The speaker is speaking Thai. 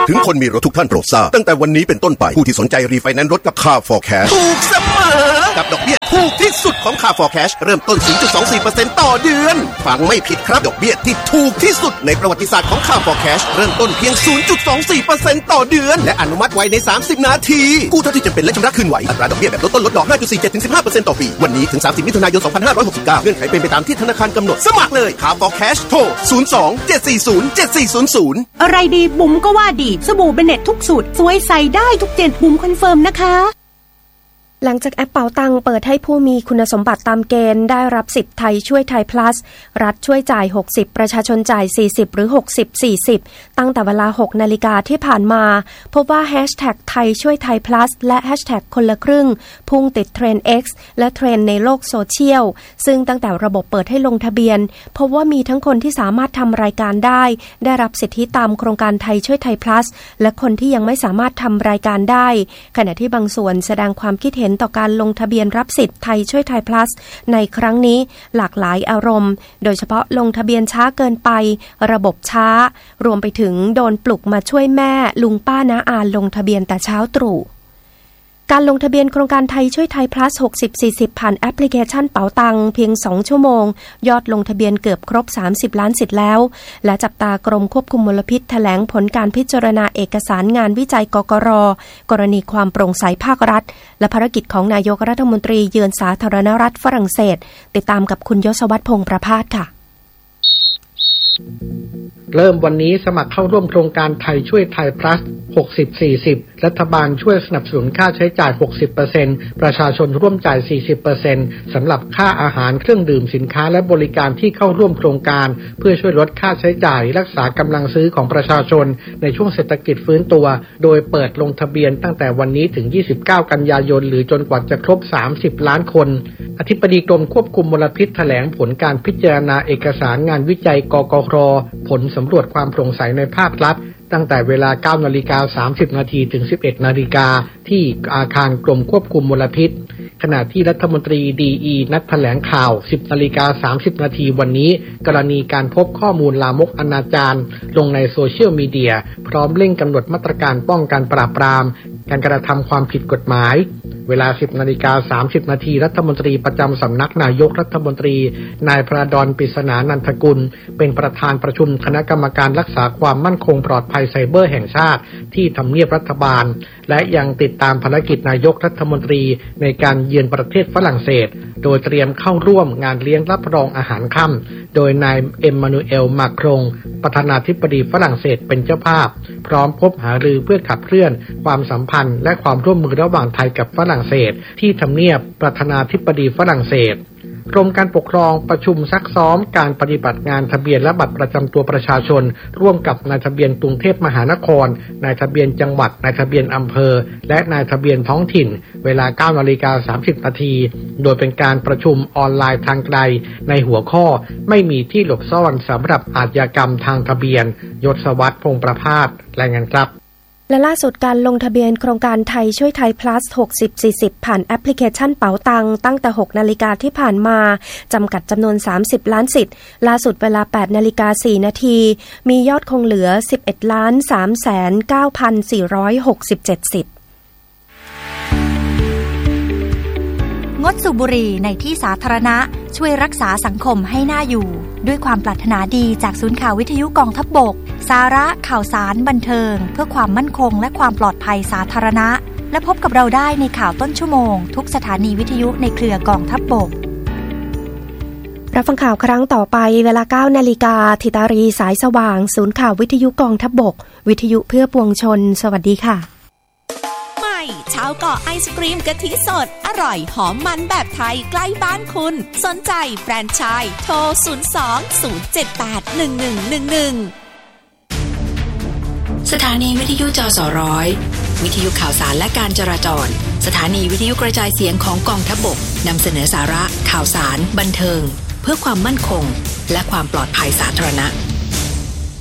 ถึงคนมีรถทุกท่านโปรดทราบตั้งแต่วันนี้เป็นต้นไปผู้ที่สนใจรีไฟแนนซ์รถกับ Car for Cash ถูกเสมอกับดอกเบี้ยถูกที่สุดของ Car for Cash เริ่มต้น 0.24% ต่อเดือนฟังไม่ผิดครับดอกเบี้ยที่ถูกที่สุดในประวัติศาสตร์ของ Car for Cash เริ่มต้นเพียง 0.24% ต่อเดือนและอนุมัติไว้ใน30นาทีกู้เท่าที่จำเป็นและชำระคืนไหวอัตราดอกเบี้ยแบบลดต้นลดดอก 5.47-15% ต่อปีวันนี้ถึง30มิถุนายน2569เงื่อนไขเป็นไปตามที่ธนาคารกำหนดสมัครเลย Car for Cash โทร 02-740-7400 อะไรดีบุ๋มก็ว่าดีสบู่เบเน็ตทุกสูตรสวยใส่ได้ทุกเจนบุ๋มคอนเฟิร์มนะคะหลังจากแอปเป๋าตังเปิดให้ผู้มีคุณสมบัติตามเกณฑ์ได้รับสิทธิ์ไทยช่วยไทย plus รัฐช่วยจ่าย60ประชาชนจ่าย40หรือ60-40ตั้งแต่เวลา 6 นาฬิกาที่ผ่านมาพบว่าแฮชแท็กไทยช่วยไทย plus และแฮชแท็กคนละครึ่งพุ่งติดเทรนด์ X และเทรนด์ในโลกโซเชียลซึ่งตั้งแต่ระบบเปิดให้ลงทะเบียนพบว่ามีทั้งคนที่สามารถทำรายการได้รับสิทธิตามโครงการไทยช่วยไทย plus และคนที่ยังไม่สามารถทำรายการได้ขณะที่บางส่วนแสดงความคิดเห็นต่อการลงทะเบียนรับสิทธิ์ไทยช่วยไทย plus ในครั้งนี้หลากหลายอารมณ์โดยเฉพาะลงทะเบียนช้าเกินไประบบช้ารวมไปถึงโดนปลุกมาช่วยแม่ลุงป้าน้าอาลงทะเบียนแต่เช้าตรู่การลงทะเบียนโครงการไทยช่วยไทย plus 60-40ผ่านแอปพลิเคชันเป๋าตังเพียง2ชั่วโมงยอดลงทะเบียนเกือบครบ30ล้านสิทธิ์แล้วและจับตากรมควบคุมมลพิษแถลงผลการพิจารณาเอกสารงานวิจัยกกร.กรณีความโปร่งใสภาครัฐและภารกิจของนายกรัฐมนตรีเยือนสาธารณรัฐฝรั่งเศสติดตามกับคุณยศวัฒน์พงษ์ประภาสค่ะเริ่มวันนี้สมัครเข้าร่วมโครงการไทยช่วยไทย plus 60-40 รัฐบาลช่วยสนับสนุนค่าใช้จ่าย 60% ประชาชนร่วมจ่าย 40% สำหรับค่าอาหารเครื่องดื่มสินค้าและบริการที่เข้าร่วมโครงการเพื่อช่วยลดค่าใช้จ่ายรักษากำลังซื้อของประชาชนในช่วงเศรษฐกิจฟื้นตัวโดยเปิดลงทะเบียนตั้งแต่วันนี้ถึง29กันยายนหรือจนกว่าจะครบ30ล้านคนอธิบดีกรมควบคุมมลพิษแถลงผลการพิจารณาเอกสารงานวิจัยกกร.ผลสำรวจความโปร่งใสในภาครัฐตั้งแต่เวลา 9:30 น.ถึง 11:00 น.ที่อาคารกรมควบคุมมลพิษขณะที่รัฐมนตรีดีนัดแถลงข่าว 10:30 น.วันนี้กรณีการพบข้อมูลลามกอนาจารลงในโซเชียลมีเดียพร้อมเร่งกำหนดมาตรการป้องกันปราบปรามการกระทำความผิดกฎหมายเวลา 10:30 น.รัฐมนตรีประจำสำนักนายกรัฐมนตรีนายพระดอนปริศนานันทกุลเป็นประธานประชุมคณะกรรมการรักษาความมั่นคงปลอดภัยไซเบอร์แห่งชาติที่ทำเนียบรัฐบาลและยังติดตามภารกิจนายกรัฐมนตรีในการเยือนประเทศฝรั่งเศสโดยเตรียมเข้าร่วมงานเลี้ยงรับรองอาหารค่ำโดยนายเอ็มมานูเอลมาครงประธานาธิบดีฝรั่งเศสเป็นเจ้าภาพพร้อมพบหารือเพื่อขับเคลื่อนความสัมพันธ์และความร่วมมือระหว่างไทยกับฝรั่งเศสที่ทำเนียบประธานาธิบดีฝรั่งเศสกรมการปกครองประชุมซักซ้อมการปฏิบัติงานทะเบียนและบัตรประจำตัวประชาชนร่วมกับนายทะเบียนกรุงเทพมหานครนายทะเบียนจังหวัดนายทะเบียนอำเภอและนายทะเบียนท้องถิ่นเวลา 9:30 น.โดยเป็นการประชุมออนไลน์ทางไกลในหัวข้อไม่มีที่หลบซ่อนสำหรับอาชญากรรมทางทะเบียนยศวัฒน์พงษ์ประภาสรายงานครับและล่าสุดการลงทะเบียนโครงการไทยช่วยไทย plus 60-40 ผ่านแอปพลิเคชันเป๋าตังตั้งแต่ 6 นาฬิกาที่ผ่านมาจำกัดจำนวน30ล้านสิทธิ์ล่าสุดเวลา 8:04 น.มียอดคงเหลือ 11,399,467 สิทธิ์งดสูบบุหรี่ในที่สาธารณะช่วยรักษาสังคมให้น่าอยู่ด้วยความปรารถนาดีจากศูนย์ข่าววิทยุกองทัพบกสาระข่าวสารบันเทิงเพื่อความมั่นคงและความปลอดภัยสาธารณะและพบกับเราได้ในข่าวต้นชั่วโมงทุกสถานีวิทยุในเครือกองทัพบกรับฟังข่าวครั้งต่อไปเวลา 9 นาฬิกาธิตารีสายสว่างศูนย์ข่าววิทยุกองทัพบกวิทยุเพื่อปวงชนสวัสดีค่ะชาวเกาะไอศกรีมกะทิสดอร่อยหอมมันแบบไทยใกล้บ้านคุณสนใจแฟรนไชส์โทร 02-078-1111 สถานีวิทยุจสร้อยวิทยุข่าวสารและการจราจรสถานีวิทยุกระจายเสียงของกองทัพบกนำเสนอสาระข่าวสารบันเทิงเพื่อความมั่นคงและความปลอดภัยสาธารณะ